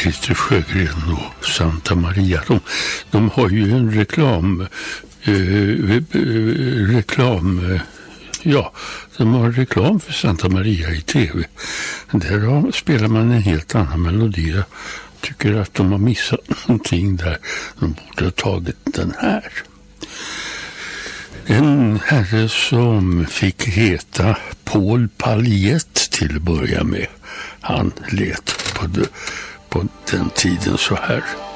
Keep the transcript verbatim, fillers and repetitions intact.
Christer Sjögren och Santa Maria. De, de har ju en reklam... Eh, reklam... Eh, ja, de har reklam för Santa Maria i tv. Där spelar man en helt annan melodi. Jag tycker att de har missat någonting där. De borde ha tagit den här. En herre som fick heta Paul Paljet till att börja med. Han lät på, det, på den tiden så här.